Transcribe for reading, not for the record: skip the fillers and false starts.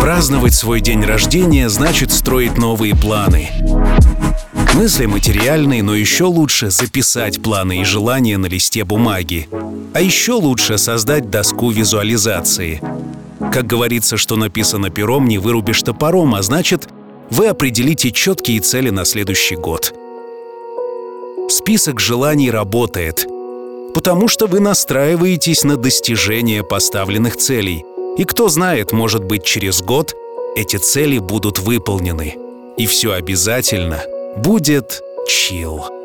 Праздновать свой день рождения значит строить новые планы. Мысли материальные, но еще лучше записать планы и желания на листе бумаги. А еще лучше создать доску визуализации. Как говорится, что написано пером, не вырубишь топором, а значит, вы определите четкие цели на следующий год. Список желаний работает, потому что вы настраиваетесь на достижение поставленных целей. И кто знает, может быть, через год эти цели будут выполнены. И все обязательно будет чилл.